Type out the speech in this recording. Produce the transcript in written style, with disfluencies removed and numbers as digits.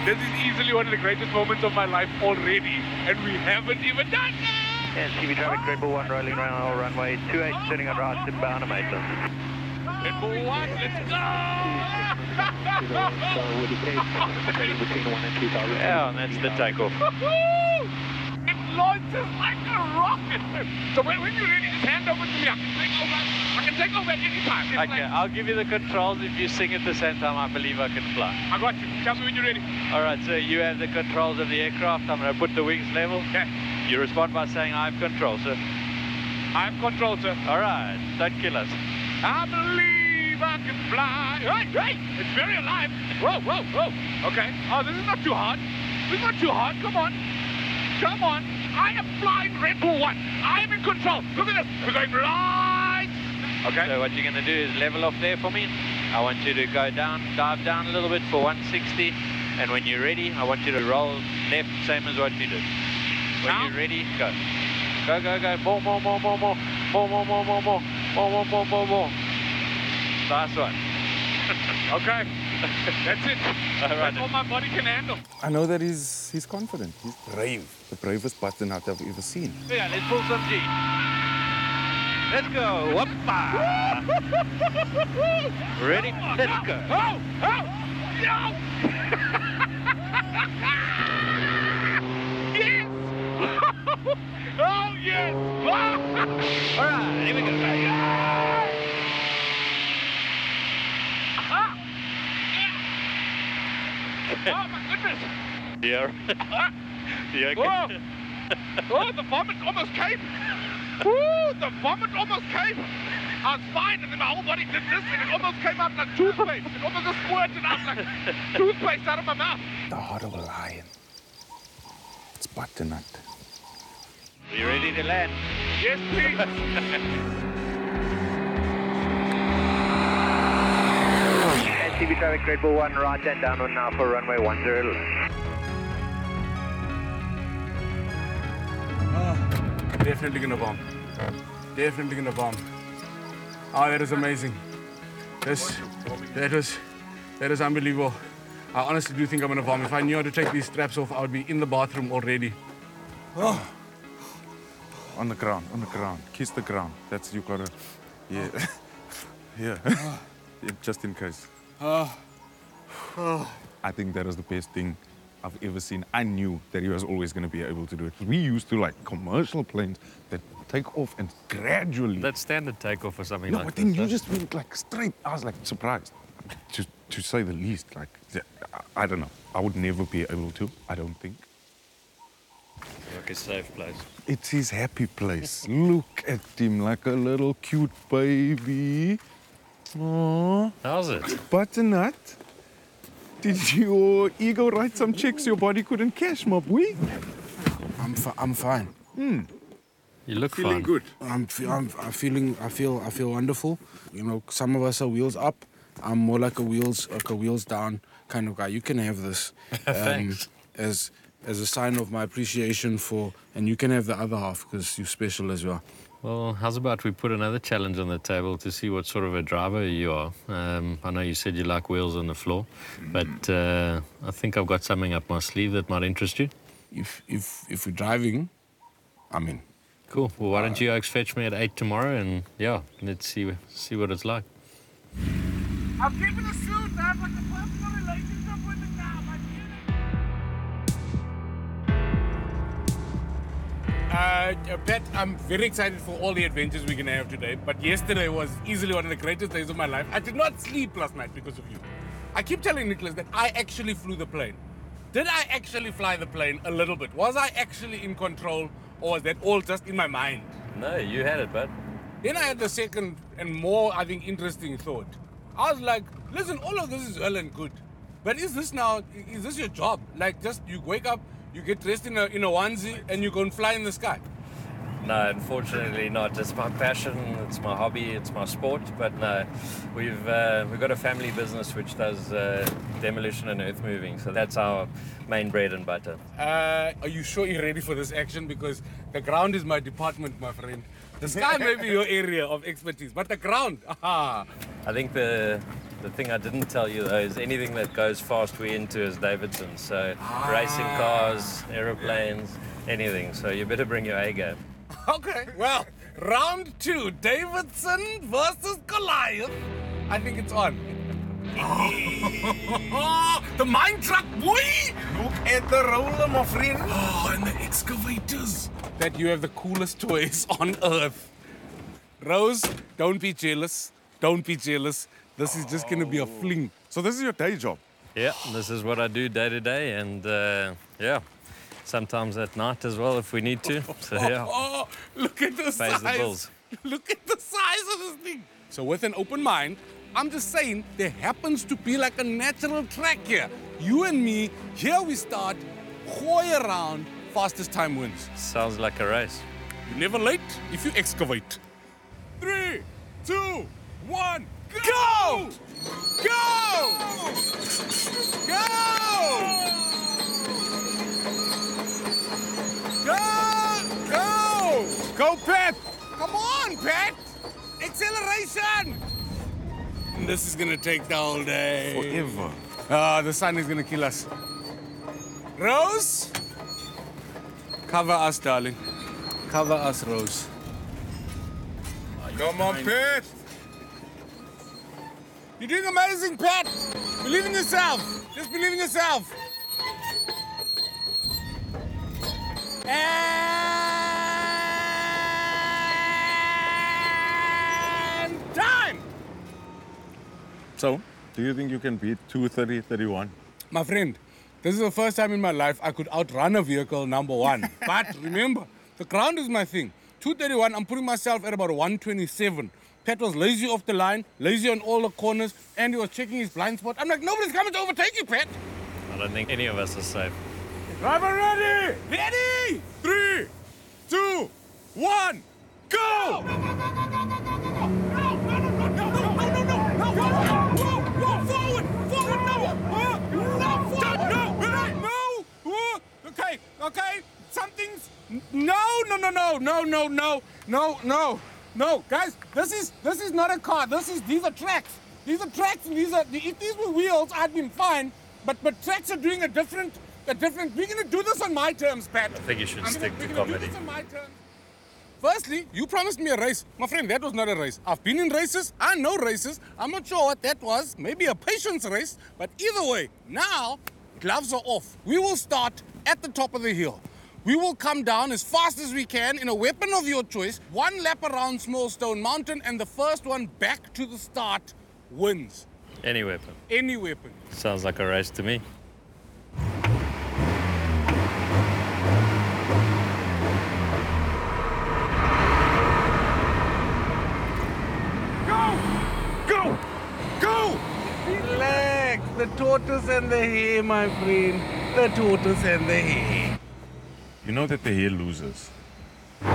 This is easily one of the greatest moments of my life already, and we haven't even done it! And CV traffic, Red Bull 1 rolling around all runway 28, turning on right inbound to Maitland. Red Bull 1, let's go! Yeah, and that's the takeoff. It launches like a rocket! So when you're ready, just hand over to me. I can take over at any time. It's Okay, like, I'll give you the controls. If you sing at the same time, I believe I can fly. I got you. Tell me when you're ready. All right, so you have the controls of the aircraft. I'm going to put the wings level. Okay. You respond by saying, I have control, sir. I have control, sir. All right, don't kill us. I believe I can fly. Hey, it's very alive. Whoa. Okay. Oh, this is not too hard. This is not too hard. Come on. I am flying Red Bull 1. I am in control. Look at this. We're going right. Okay. So what you're going to do is level off there for me. I want you to go down, dive down a little bit for 160. And when you're ready, I want you to roll left, same as what you did. When Now? you're ready, go. Go. More. Nice one. Okay. That's it. All right. That's all my body can handle. I know that he's confident. He's brave. The bravest button-out I've ever seen. Yeah, let's pull some G. Let's go. Whoppa. Ready? Let's go. Oh! No! Yes! Oh, yes! All right, here we go. Oh, my goodness! Yeah. You okay? Oh, the vomit almost came. Ooh, the vomit almost came. I was fine, and then my whole body did this, and it almost came out like toothpaste. It almost just squirted out like toothpaste out of my mouth. The heart of a lion. It's butternut. Are you ready to land? Yes, please. And CV traffic, Red Bull 1 right and downwind now for runway 10 left. Definitely gonna bomb. Definitely gonna bomb. Oh, that is amazing. That is unbelievable. I honestly do think I'm gonna bomb. If I knew how to take these straps off, I would be in the bathroom already. On the ground. Kiss the ground. That's you gotta. Yeah. Yeah. Yeah, just in case. I think that was the best thing I've ever seen. I knew that he was always going to be able to do it. We used to like commercial planes that take off and gradually. That's standard takeoff or something No, like but then this, you huh? just went like straight. I was like surprised, to say the least. Like, I don't know. I would never be able to. I don't think. Like a safe place. It's his happy place. Look at him like a little cute baby. Aww. How's it? Butternut. Did your ego write some checks your body couldn't cash, my boy? I'm fine. You look Feeling fine. good. I feel wonderful. You know, some of us are wheels up. I'm more like a wheels down kind of guy. You can have this Thanks. as a sign of my appreciation for, and you can have the other half because you're special as well. Well, how's about we put another challenge on the table to see what sort of a driver you are. I know you said you like wheels on the floor, but I think I've got something up my sleeve that might interest you. If we're driving, I'm in. Cool. Well, why don't you Oaks fetch me at 8 tomorrow, and yeah, let's see what it's like. I'm keeping the suit. I have like a personal relationship with it now. Pat, I'm very excited for all the adventures we're going to have today, but yesterday was easily one of the greatest days of my life. I did not sleep last night because of you. I keep telling Nicholas that I actually flew the plane. Did I actually fly the plane a little bit? Was I actually in control, or was that all just in my mind? No, you had it, bud. Then I had the second and more, I think, interesting thought. I was like, listen, all of this is well and good, but is this your job? Like, just you wake up, you get dressed in a onesie, and you go and fly in the sky? No, unfortunately not. It's my passion, it's my hobby, it's my sport. But no, we've got a family business which does demolition and earth moving. So that's our main bread and butter. Are you sure you're ready for this action? Because the ground is my department, my friend. The sky may be your area of expertise, but the ground, aha. I think the The thing I didn't tell you though is anything that goes fast we're into is Davidson. So racing cars, aeroplanes, anything. So you better bring your A game. Okay, well, round 2, Davidson versus Goliath. I think it's on. The mine truck, boy! Look at the roller, my friend. Oh, and the excavators. That you have the coolest toys on earth. Rose, don't be jealous. Don't be jealous. This is just going to be a fling. So this is your day job? Yeah, this is what I do day to day, and yeah, sometimes at night as well if we need to. So yeah, Oh, look at the pays the size. bills. Look at the size of this thing. So with an open mind, I'm just saying there happens to be like a natural track here. You and me, here we start, hoy around, fastest time wins. Sounds like a race. You're never late if you excavate. 3, 2, 1, go! Go! Go! Go! Go! Go, Pat! Come on, Pat! Acceleration! This is gonna take the whole day. Forever. Ah, the sun is gonna kill us. Rose? Cover us, darling. Cover us, Rose. Come on, Pat. You're doing amazing, Pat. Believe in yourself. Just believe in yourself. And time! So, do you think you can beat 2:30:31? My friend, this is the first time in my life I could outrun a vehicle number 1. But remember, the ground is my thing. 2:31, I'm putting myself at about 1:27. Pat was lazy off the line, lazy on all the corners, and he was checking his blind spot. I'm like, nobody's coming to overtake you, Pat. I don't think any of us are safe. Driver ready! Ready! 3, 2, 1, go! Okay, something's... No, guys, this is not a car. These are tracks. These are tracks, and if these were wheels, I'd been fine. But tracks are doing a different. We're gonna do this on my terms, Pat. I think you should stick to we're gonna comedy. do this on my terms. Firstly, you promised me a race. My friend, that was not a race. I've been in races. I know races. I'm not sure what that was. Maybe a patience race. But either way, now, gloves are off. We will start at the top of the hill. We will come down as fast as we can in a weapon of your choice. 1 lap around Small Stone Mountain, and the first one back to the start wins. Any weapon. Any weapon. Sounds like a race to me. Go! Relax. The tortoise and the hare, my friend. The tortoise and the hare. You know that the hare loses.